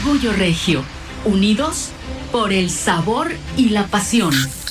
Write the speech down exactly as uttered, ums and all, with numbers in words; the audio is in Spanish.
Orgullo Regio, unidos por el sabor y la pasión.